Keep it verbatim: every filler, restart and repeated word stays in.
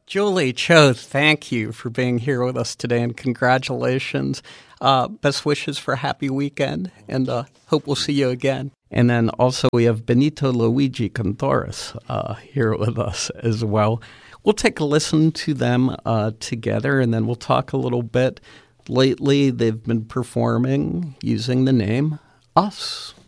Julie Cho, thank you for being here with us today, and congratulations. Uh, best wishes for a happy weekend, and uh, hope we'll see you again. And then also we have Benito Luigi Cantores uh, here with us as well. We'll take a listen to them uh, together, and then we'll talk a little bit. Lately, they've been performing using the name Us.